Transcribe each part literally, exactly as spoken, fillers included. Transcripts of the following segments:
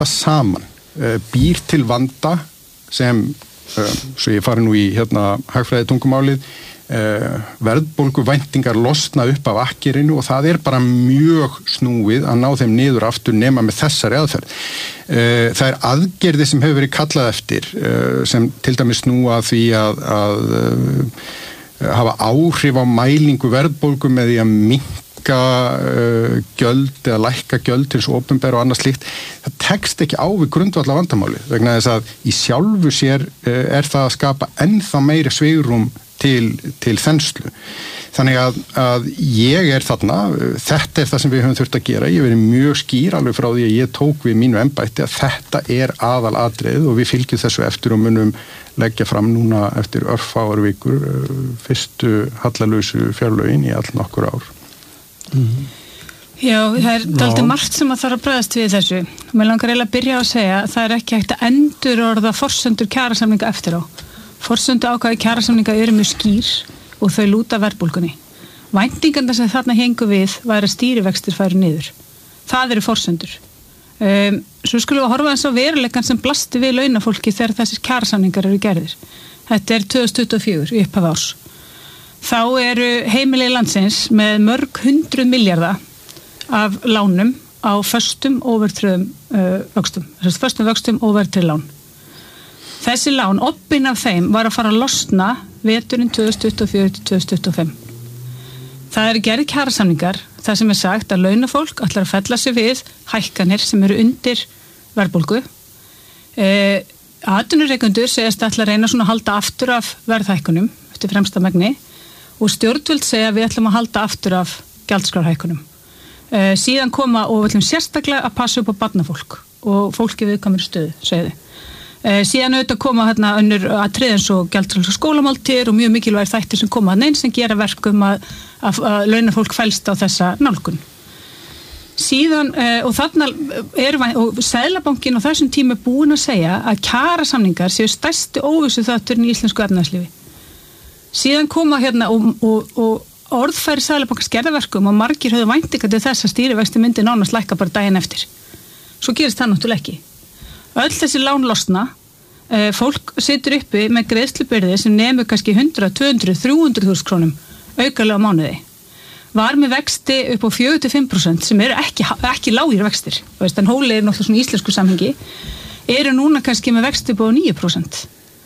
saman uh, býr til vanda sem, uh, svo ég fari nú í hérna hagfræði tungumálið, uh, verðbólgu væntingar losna upp af akkirinu og það er bara mjög snúið að ná þeim niður aftur nema með þessari aðferð. Uh, það er aðgerði sem hefur verið kallað eftir uh, sem til dæmis snúa að því að, að uh, hafa áhrif á mælingu verðbólgu með því að minnka uh, gjöld eða lækka gjöld til þessu opinber og annað slíkt. Það tekst ekki á við grundvallar vandamáli vegna þess að í sjálfu sér uh, er það að skapa ennþá meiri svigrúm til, til þenslu. Þannig að, að ég er þarna, þetta er það sem við höfum þurft að gera, ég verið mjög skýr alveg frá því að ég tók við mínu embætti að þetta er aðal atriðið og við fylgjum þessu eftir og munum leggja fram núna eftir örfáar vikur fyrstu hallalausu fjárlögin í all nokkur ár. Mm-hmm. Já, það er dálítið margt sem að þarf að bregðast við þessu. Mér langar eiginlega að byrja að segja að það er ekki hægt að endurorða forsendur kjarasamninga eftir á. Forsendu ákvæði kjarasamninga eru mjög skýr og þau lúta verðbólgunni. Væntingarnar sem þarna hengu við væri að stýrivextir færu niður. Það eru forsendur. Um, svo skulum við horfa eins á veruleikann sem blasti við launafólki þegar þessir kjarasamningar eru gerðir. Þetta er tvö þúsund tuttugu og fjögur í upphaf árs. Þá eru heimili landsins með mörg hundruð milljarða af lánum á föstum óverðtryggðum uh, vöxtum. Þessast föstum vöxtum óverðtryggð lán. Þessi lán, obbinn af þeim var að fara að losna veturinn tvö þúsund tuttugu og fjögur til tvö þúsund tuttugu og fimm. Það eru gerð kjarasamningar, það sem er sagt að launafólk ætlar að fella sig við hækkanir sem eru undir verðbólgu. Eh, atvinnurekendur segjast ætla að reyna svona að halda aftur af verðhækkunum eftir fremsta megni og stjórnvöld segja að við ætlum að halda aftur af gjaldskrárhækkunum. Eh, síðan koma og við ætlum sérstaklega að passa upp á barnafólk og fólki viðkvæmri stöðu, segja þið. Eh, síðan auðvitað koma hérna önnur atriði eins og gjaldfrjálsar skólamáltíðir og mjög mikilvægir þættir sem koma að neins sem gera verkum að, að, að launafólk fælst á þessa nálgun. Síðan, eh, og þarna er, og Seðlabankinn á þessum tíma er búin að segja að kjarasamningar séu stærsti óvissu þátturinn í íslensku efnahagslífi. Síðan koma hérna og, og, og orðfæri Seðlabankans gerða verkum og margir höfðu væntingar til þess að stýrivexti myndi nánast lækka bara daginn eftir. Svo gerist það náttúrulega ekki. Öll þessi lán losna, fólk situr uppi með greiðslubyrði sem nemur kannski hundrað, tvö hundruð, þrjú hundruð þúsund krónum aukalega á mánuði. Var með vexti upp á fjögur til fimm prósent sem eru ekki, ekki lágir vextir. En hóli er náttúrulega svona í íslensku samhengi, eru núna kannski með vexti upp á níu prósent.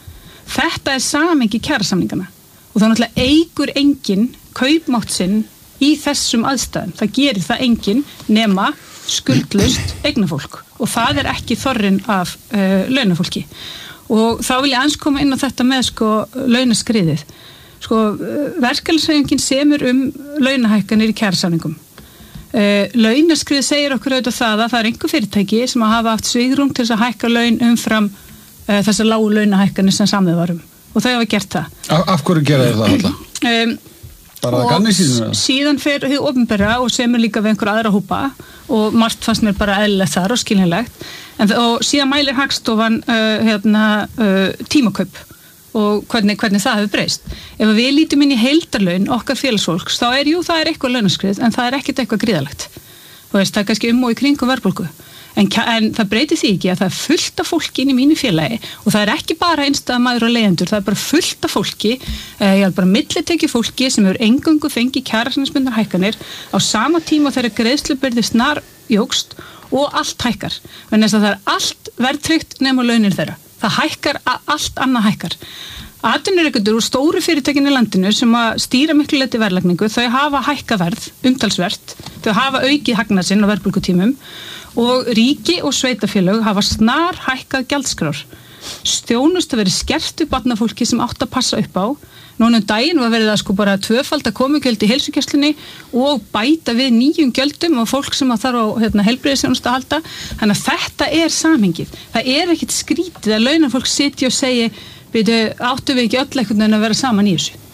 Þetta er samhengi kjarasamningana og þá náttúrulega eigur enginn kaupmátt sinn í þessum aðstæðum. Það gerir það enginn nema skuldlaust eignafólk og það er ekki þorrinn af uh, launafólki og þá vil ég aðeins koma inn á þetta með sko launaskriðið sko uh, verkalýðshreyfingin semur um launahækkanir í kjarasamningum uh, launaskrið segir okkur auðvitað það að það er einhver fyrirtæki sem að hafa haft svigrúm til þess að hækka laun umfram uh, þessar lágu launahækkanir sem samið varum og þau hafa gert það. Af, af hverju gera þau það alltaf? Um, og síðan fer hið opinbera og semur líka við einhver aðra hópa og margt fannst mér bara eðlilegt þar og skiljanlegt en, og síðan mælir Hagstofan uh, hérna, uh, tímakaup og hvernig, hvernig það hefur breyst ef við lítum inn í heildarlaun okkar félagsfólks þá er jú það er eitthvað launaskrið en það er ekkert eitthvað gríðalegt og veist, það er kannski um og í kringum verðbólgu en, en það breytir því ekki að það er fullt af fólki inn í mínu félagi og það er ekki bara einstæða maður og leyendur, það er bara fullt af fólki eh, ég er bara millitekju fólki sem hefur engungu fengið kjarasamningsbundnar hækkanir á sama tíma þegar greiðslubyrði snar jógst og allt hækkar en þess að það er allt verðtryggt nema launir þeirra, það hækkar allt annað hækkar atvinnurekendur úr stóru fyrirtækin í landinu sem að stýra miklu leyti verðlagningu, þau hafa hækka verð umtalsvert, þau hafa aukið hagnað sinn á verðbólgutímum og ríki og sveitafélög hafa snar hækkað gjaldskrár. Stjónust að vera skert upp barnafólki sem átt að passa upp á. Núna um daginn var verið að sko bara tvöfalda komugjöld í heilsugæslunni og bæta við nýjum gjöldum og fólk sem að þarf á hérna, heilbrigðisþjónustu að halda. Þannig að þetta er samhengið. Það er ekkit skrítið að launafólk sitji og segi byrju, áttu við ekki öll einhvern veginn að vera saman í þessu?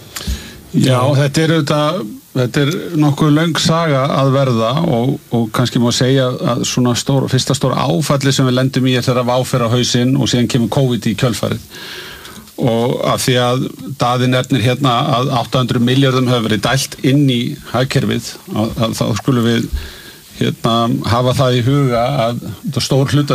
Já, þetta er auðvitað, þetta er nokkuð löng saga að verða og, og kannski má segja að svona stór, fyrsta stór áfalli sem við lendum í er þegar VÁ fer á hausinn og síðan kemur COVID í kjölfarið. Og af því að Daði nefnir hérna að átta hundruð milljörðum hefur verið dælt inn í hagkerfið, að, að þá skulum við hérna, hafa það í huga að stór hluta